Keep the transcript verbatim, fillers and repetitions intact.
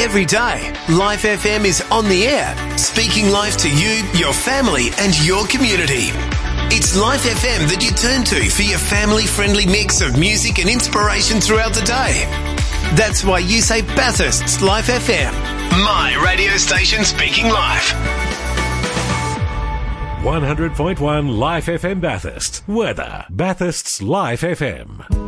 Every day, Life F M is on the air, speaking life to you, your family and your community. It's Life F M that you turn to for your family-friendly mix of music and inspiration throughout the day. That's why you say Bathurst's Life F M. My radio station speaking life. one hundred point one Life F M Bathurst. Weather. Bathurst's Life F M.